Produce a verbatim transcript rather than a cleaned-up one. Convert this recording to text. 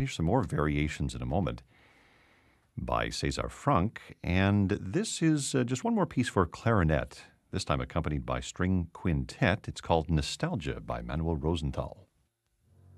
hear some more variations in a moment by César Franck. And this is uh, just one more piece for clarinet, this time accompanied by string quintet. It's called Nostalgia by Manuel Rosenthal.